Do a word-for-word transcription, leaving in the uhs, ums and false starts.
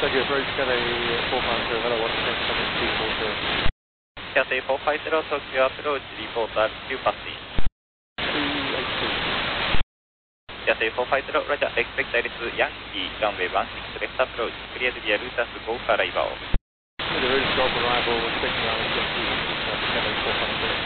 Thank you, approach Cathay four five zero, hello, one ten seven two four zero. Cathay four five zero, Tokyo approach, report altitude passing. two eight two. Cathay four five zero, roger, expect altitude Yankee, runway one six left approach, cleared via Lutas, go for arrival. There is golf arrival, expecting our Yankee, Cathay four five zero.